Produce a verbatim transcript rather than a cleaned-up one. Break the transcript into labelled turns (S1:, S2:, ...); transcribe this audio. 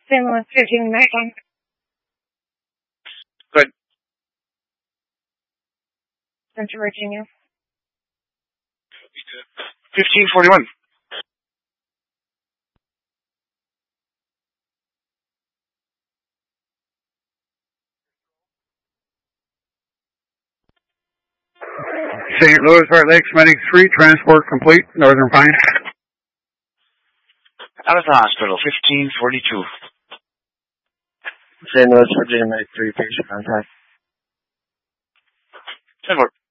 S1: Saint Louis fifteen nineteen.
S2: Good.
S1: Central Virginia.
S2: fifteen forty-one.
S3: Saint Louis, Heart Lakes, Medic three, transport complete, Northern Pine.
S2: Out of the hospital, fifteen forty-two.
S4: Saint Louis, Virginia, Medic three, patient contact.
S2: ten four.